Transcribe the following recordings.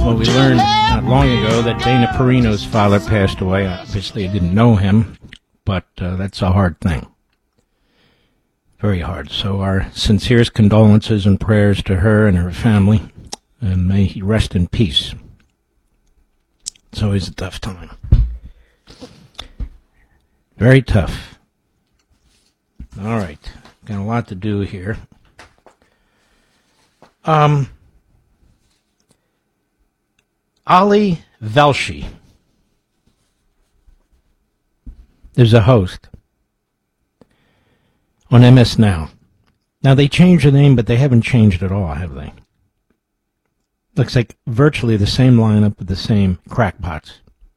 Well, we learned not long ago that Dana Perino's father passed away. Obviously, I didn't know him, but that's a hard thing. Very hard. So our sincerest condolences and prayers to her and her family, and may he rest in peace. It's always a tough time. Very tough. All right. Got a lot to do here. Ali Velshi is a host on MS Now. Now, they changed the name, but they haven't changed at all, have they? Looks like virtually the same lineup with the same crackpots.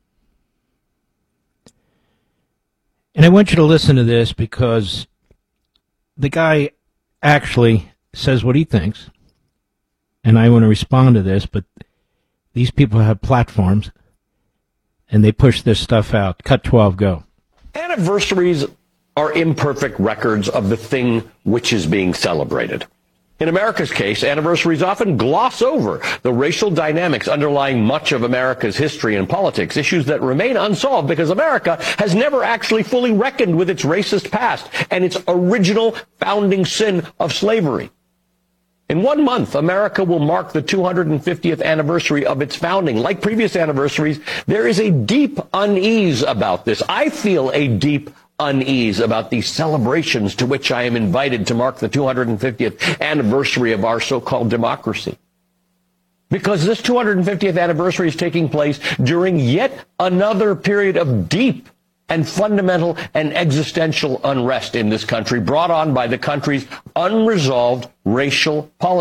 And I want you to listen to this because the guy actually says what he thinks, and I want to respond to this, but these people have platforms, and they push this stuff out. Cut 12, go. Anniversaries are imperfect records of the thing which is being celebrated. In America's case, anniversaries often gloss over the racial dynamics underlying much of America's history and politics, issues that remain unsolved because America has never actually fully reckoned with its racist past and its original founding sin of slavery. In 1 month, America will mark the 250th anniversary of its founding. Like previous anniversaries, there is a deep unease about this. I feel a deep unease about these celebrations to which I am invited to mark the 250th anniversary of our so-called democracy. Because this 250th anniversary is taking place during yet another period of deep and fundamental and existential unrest in this country, brought on by the country's unresolved racial politics.